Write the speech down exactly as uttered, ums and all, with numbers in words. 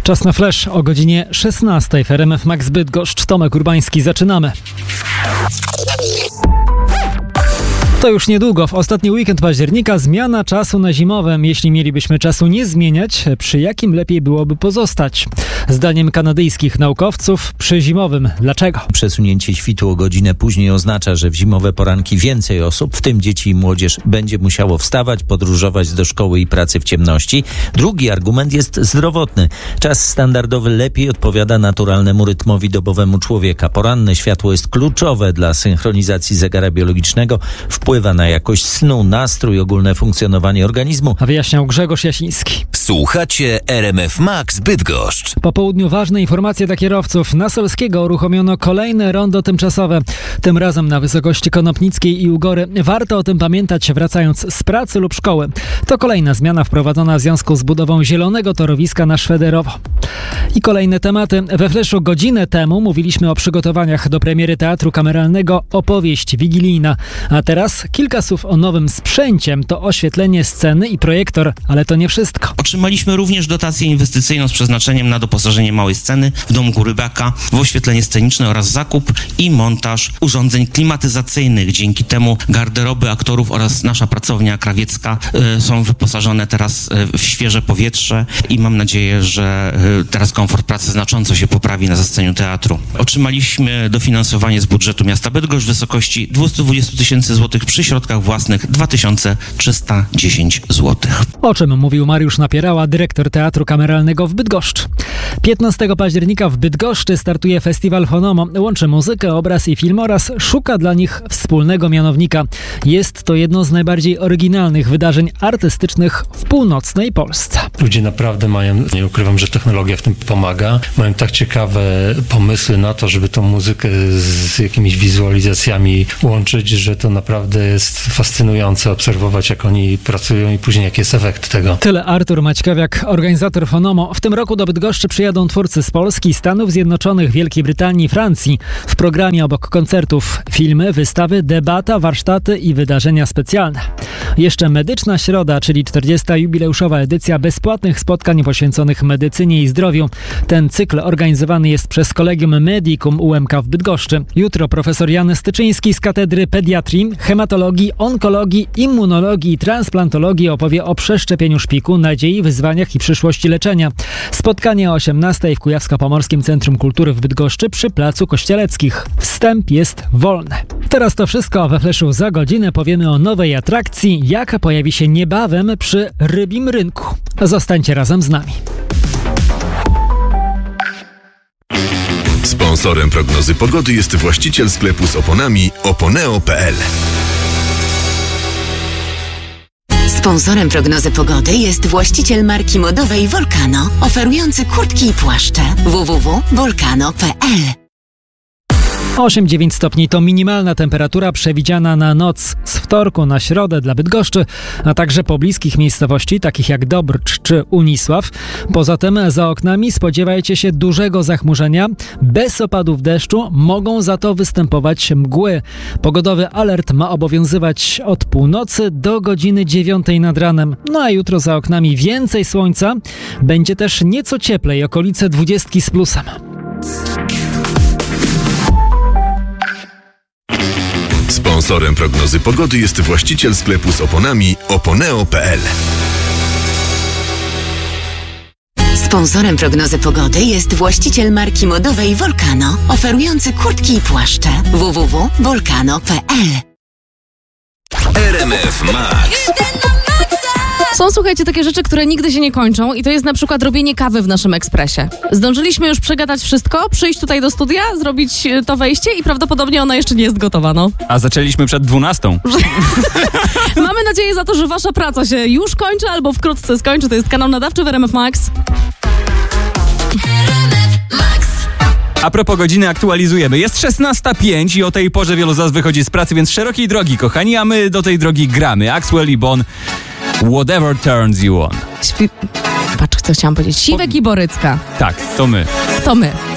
Czas na flash o godzinie szesnastej w R M F Max Bydgoszcz. Tomek Urbański, zaczynamy. To już niedługo, w ostatni weekend października, zmiana czasu na zimowym. Jeśli mielibyśmy czasu nie zmieniać, przy jakim lepiej byłoby pozostać? Zdaniem kanadyjskich naukowców przy zimowym. Dlaczego? Przesunięcie świtu o godzinę później oznacza, że w zimowe poranki więcej osób, w tym dzieci i młodzież, będzie musiało wstawać, podróżować do szkoły i pracy w ciemności. Drugi argument jest zdrowotny. Czas standardowy lepiej odpowiada naturalnemu rytmowi dobowemu człowieka. Poranne światło jest kluczowe dla synchronizacji zegara biologicznego, wpływa na jakość snu, nastrój, ogólne funkcjonowanie organizmu. A wyjaśniał Grzegorz Jasiński. Słuchacie R M F Max Bydgoszcz. Po południu ważne informacje dla kierowców. Na Solskiego uruchomiono kolejne rondo tymczasowe. Tym razem na wysokości Konopnickiej i Ugory. Warto o tym pamiętać, wracając z pracy lub szkoły. To kolejna zmiana wprowadzona w związku z budową zielonego torowiska na Szwederowo. I kolejne tematy. We Fleszu godzinę temu mówiliśmy o przygotowaniach do premiery Teatru Kameralnego Opowieść Wigilijna. A teraz kilka słów o nowym sprzęcie. To oświetlenie sceny i projektor, ale to nie wszystko. Otrzymaliśmy również dotację inwestycyjną z przeznaczeniem na doposażenie małej sceny w Domku Rybaka, w oświetlenie sceniczne oraz zakup i montaż urządzeń klimatyzacyjnych. Dzięki temu garderoby aktorów oraz nasza pracownia krawiecka y, są wyposażone teraz y, w świeże powietrze i mam nadzieję, że y, teraz komfort pracy znacząco się poprawi na zasceniu teatru. Otrzymaliśmy dofinansowanie z budżetu miasta Bydgoszcz w wysokości dwieście dwadzieścia tysięcy złotych, przy środkach własnych dwa tysiące trzysta dziesięć złotych. O czym mówił Mariusz Napierała, dyrektor Teatru Kameralnego w Bydgoszcz. piętnastego października w Bydgoszczy startuje festiwal Fonomo. Łączy muzykę, obraz i film oraz szuka dla nich wspólnego mianownika. Jest to jedno z najbardziej oryginalnych wydarzeń artystycznych w północnej Polsce. Ludzie naprawdę mają, nie ukrywam, że technologia w tym pomaga, mają tak ciekawe pomysły na to, żeby tą muzykę z jakimiś wizualizacjami łączyć, że to naprawdę jest fascynujące obserwować, jak oni pracują i później jaki jest efekt tego. Tyle Artur Maćkowiak, organizator Fonomo. W tym roku do Bydgoszczy przyjadą twórcy z Polski, Stanów Zjednoczonych, Wielkiej Brytanii i Francji. W programie obok koncertów filmy, wystawy, debata, warsztaty i wydarzenia specjalne. Jeszcze Medyczna Środa, czyli czterdziesta jubileuszowa edycja bezpłatnych spotkań poświęconych medycynie i zdrowiu. Ten cykl organizowany jest przez Collegium Medicum U M K w Bydgoszczy. Jutro profesor Jan Styczyński z Katedry Pediatrii, Hematologii, Onkologii, Immunologii i Transplantologii opowie o przeszczepieniu szpiku, nadziei, wyzwaniach i przyszłości leczenia. Spotkanie o osiemnastej w Kujawsko-Pomorskim Centrum Kultury w Bydgoszczy przy Placu Kościeleckich. Wstęp jest wolny. Teraz to wszystko. We Fleszu za godzinę powiemy o nowej atrakcji, jaka pojawi się niebawem przy Rybim Rynku. Zostańcie razem z nami. Sponsorem prognozy pogody jest właściciel sklepu z oponami oponeo kropka p l. Sponsorem prognozy pogody jest właściciel marki modowej Volcano, oferujący kurtki i płaszcze. w w w kropka volcano kropka p l. osiem dziewięć stopni to minimalna temperatura przewidziana na noc z wtorku na środę dla Bydgoszczy, a także pobliskich miejscowości takich jak Dobrcz czy Unisław. Poza tym za oknami spodziewajcie się dużego zachmurzenia. Bez opadów deszczu mogą za to występować mgły. Pogodowy alert ma obowiązywać od północy do godziny dziewiątej nad ranem. No a jutro za oknami więcej słońca. Będzie też nieco cieplej, okolice dwudziestki z plusem. Sponsorem prognozy pogody jest właściciel sklepu z oponami oponeo kropka p l. Sponsorem prognozy pogody jest właściciel marki modowej Volcano, oferujący kurtki i płaszcze. w w w kropka volcano kropka p l. R M F Max. Są, słuchajcie, takie rzeczy, które nigdy się nie kończą i to jest na przykład robienie kawy w naszym ekspresie. Zdążyliśmy już przegadać wszystko, przyjść tutaj do studia, zrobić to wejście i prawdopodobnie ona jeszcze nie jest gotowa, no. A zaczęliśmy przed dwunastą. Mamy nadzieję za to, że wasza praca się już kończy albo wkrótce skończy. To jest kanał nadawczy w R M F Max. A propos godziny aktualizujemy. Jest szesnasta pięć i o tej porze wielu z was wychodzi z pracy, więc szerokiej drogi, kochani, a my do tej drogi gramy. Axwell i Bon, Whatever Turns You On. Śpi... Patrz, co chciałam powiedzieć. Siwek i Borycka. Tak, to my. To my.